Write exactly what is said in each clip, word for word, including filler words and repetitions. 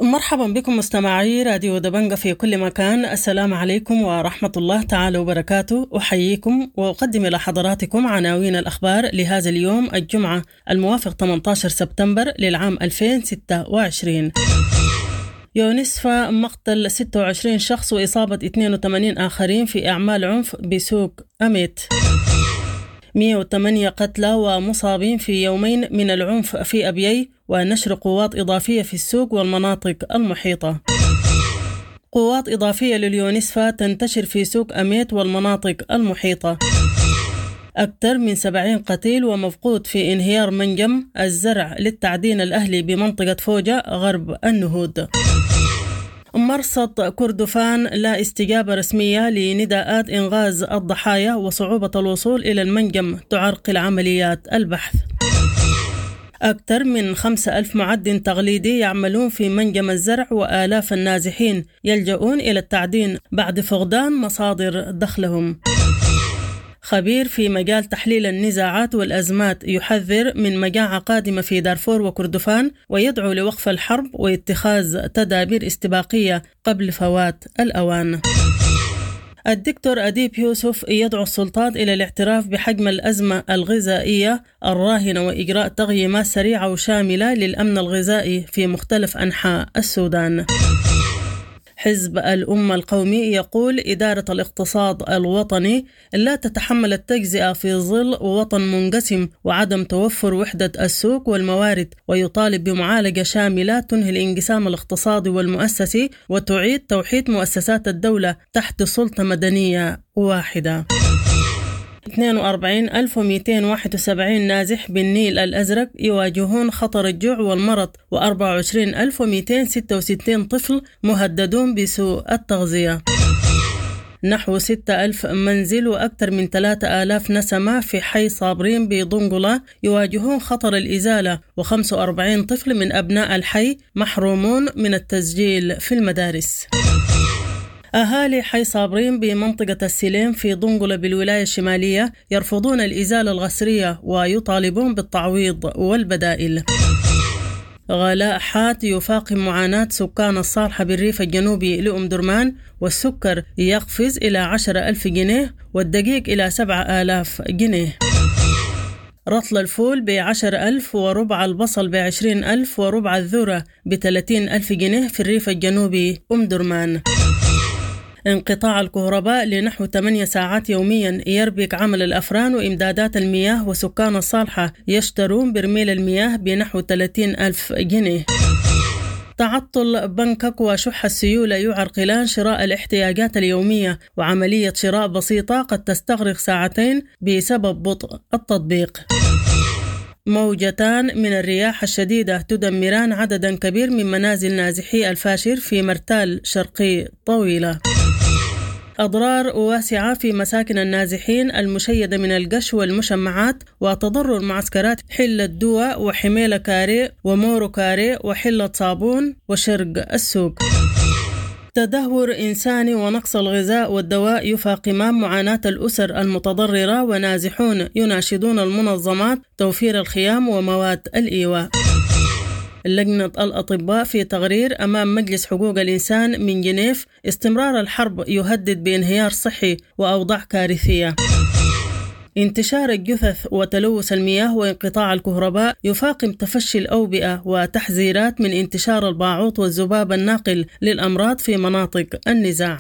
مرحبا بكم مستمعي راديو دبنجة في كل مكان. السلام عليكم ورحمة الله تعالى وبركاته. أحييكم وأقدم إلى حضراتكم عناوين الأخبار لهذا اليوم الجمعة الموافق ثمانية عشر سبتمبر للعام ألفين وستة وعشرين. يونسفا مقتل ستة وعشرين شخص وإصابة اثنين وثمانين آخرين في أعمال عنف بسوق أميت. مئة وثمانية قتلى ومصابين في يومين من العنف في أبيي، ونشر قوات إضافية في السوق والمناطق المحيطة. قوات إضافية لليونسفا تنتشر في سوق أميت والمناطق المحيطة. أكثر من سبعين قتيل ومفقود في انهيار منجم الزرع للتعدين الأهلي بمنطقة فوجة غرب النهود. مرصد كردفان لا استجابة رسمية لنداءات إنقاذ الضحايا، وصعوبة الوصول إلى المنجم تعرقل عمليات البحث. أكثر من خمسة ألف معدن تقليدي يعملون في منجم الزرع، وآلاف النازحين يلجؤون إلى التعدين بعد فقدان مصادر دخلهم. خبير في مجال تحليل النزاعات والأزمات يحذر من مجاعة قادمة في دارفور وكردفان، ويدعو لوقف الحرب واتخاذ تدابير استباقية قبل فوات الأوان. الدكتور أديب يوسف يدعو السلطات إلى الاعتراف بحجم الأزمة الغذائية الراهنة وإجراء تقييمات سريعة وشاملة للأمن الغذائي في مختلف أنحاء السودان. حزب الأمة القومي يقول إدارة الاقتصاد الوطني لا تتحمل التجزئة في ظل وطن منقسم وعدم توفر وحدة السوق والموارد، ويطالب بمعالجة شاملة تنهي الانقسام الاقتصادي والمؤسسي وتعيد توحيد مؤسسات الدولة تحت سلطة مدنية واحدة. اثنين وأربعين ألف ومئتين وواحد وسبعين نازح بالنيل الأزرق يواجهون خطر الجوع والمرض، وأربعة وعشرين ألف ومئتين وستة وستين طفل مهددون بسوء التغذية. نحو ستة ألف منزل وأكثر من ثلاثة آلاف نسمة في حي صابرين بضنقلة يواجهون خطر الإزالة، وخمسة وأربعين طفل من أبناء الحي محرومون من التسجيل في المدارس. أهالي حي صابرين بمنطقة السليم في ضنقلة بالولاية الشمالية يرفضون الإزالة الغسرية ويطالبون بالتعويض والبدائل. غلاء حاد يفاقم معاناة سكان الصالحة بالريف الجنوبي لأم درمان، والسكر يقفز إلى عشرة ألف جنيه والدقيق إلى سبعة آلاف جنيه. رطل الفول بعشر ألف، وربع البصل بعشرين ألف، وربع الذرة بثلاثين ألف جنيه في الريف الجنوبي أم درمان. انقطاع الكهرباء لنحو ثمانية ساعات يوميا يربك عمل الأفران وإمدادات المياه، وسكان الصالحة يشترون برميل المياه بنحو ثلاثين ألف جنيه. تعطل بنكك وشح السيولة يعرقلان شراء الاحتياجات اليومية، وعملية شراء بسيطة قد تستغرق ساعتين بسبب بطء التطبيق. موجتان من الرياح الشديدة تدمران عددا كبير من منازل نازحي الفاشر في مرتال شرقي طويلة. أضرار واسعة في مساكن النازحين المشيدة من القش والمشمعات، وتضرر معسكرات حلة دوا وحميلة كاري ومورو كاري وحلة صابون وشرق السوق. تدهور إنساني ونقص الغذاء والدواء يفاقمان معاناة الأسر المتضررة، ونازحون يناشدون المنظمات توفير الخيام ومواد الإيواء. لجنة الأطباء في تقرير أمام مجلس حقوق الإنسان من جنيف استمرار الحرب يهدد بانهيار صحي وأوضاع كارثية. انتشار الجثث وتلوث المياه وانقطاع الكهرباء يفاقم تفشي الأوبئة، وتحذيرات من انتشار الباعوض والذباب الناقل للأمراض في مناطق النزاع.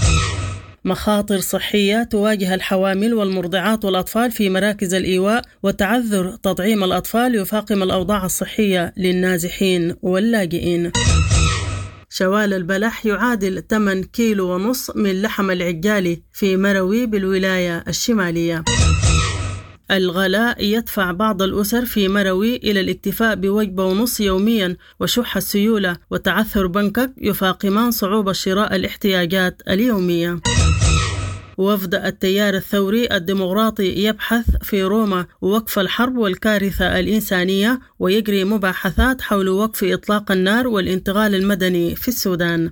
مخاطر صحية تواجه الحوامل والمرضعات والأطفال في مراكز الإيواء، وتعذر تطعيم الأطفال يفاقم الأوضاع الصحية للنازحين واللاجئين. شوال البلح يعادل ثمانية كيلو ونص من لحم العجالي في مروي بالولاية الشمالية. الغلاء يدفع بعض الأسر في مروي إلى الاكتفاء بوجبة ونص يوميا، وشح السيولة وتعثر بنكك يفاقمان صعوبة شراء الاحتياجات اليومية. وفد التيار الثوري الديمقراطي يبحث في روما وقف الحرب والكارثة الإنسانية، ويجري مباحثات حول وقف إطلاق النار والانتقال المدني في السودان.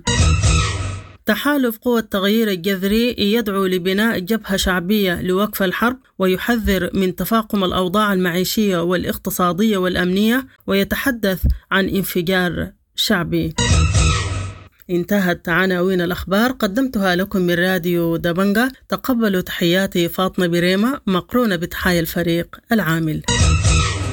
تحالف قوى التغيير الجذري يدعو لبناء جبهة شعبية لوقف الحرب، ويحذر من تفاقم الأوضاع المعيشية والاقتصادية والأمنية، ويتحدث عن انفجار شعبي. انتهت عناوين الأخبار قدمتها لكم من راديو دبنجة. تقبلوا تحياتي فاطمة بريمة مقرونة بتحايا الفريق العامل.